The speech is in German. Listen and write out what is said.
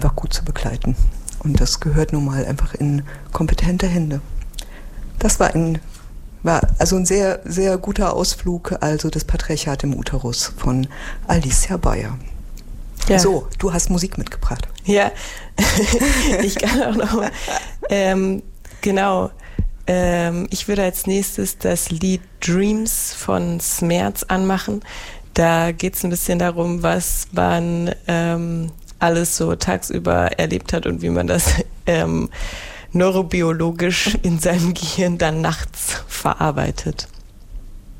einfach gut zu begleiten. Und das gehört nun mal einfach in kompetente Hände. Das war also ein sehr, sehr guter Ausflug, also das Patriarchat im Uterus von Alicia Beyer. Ja. So, du hast Musik mitgebracht. Ja, ich kann auch noch mal, genau, ich würde als nächstes das Lied Dreams von Smerz anmachen. Da geht es ein bisschen darum, was man alles so tagsüber erlebt hat und wie man das neurobiologisch in seinem Gehirn dann nachts verarbeitet.